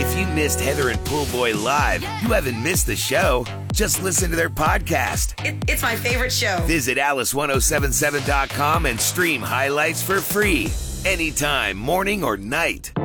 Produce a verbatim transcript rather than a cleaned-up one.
If you missed Heather and Poolboy live, you haven't missed the show. Just listen to their podcast. It, it's my favorite show. Visit alice ten seventy-seven dot com and stream highlights for free. Anytime, morning or night.